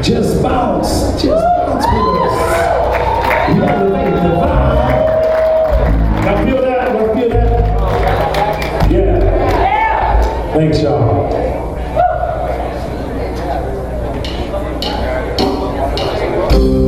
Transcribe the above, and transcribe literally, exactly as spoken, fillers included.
Just bounce, just bounce with us. You elevate the vibe. Y'all feel that? Y'all feel that? Yeah. Thanks, y'all.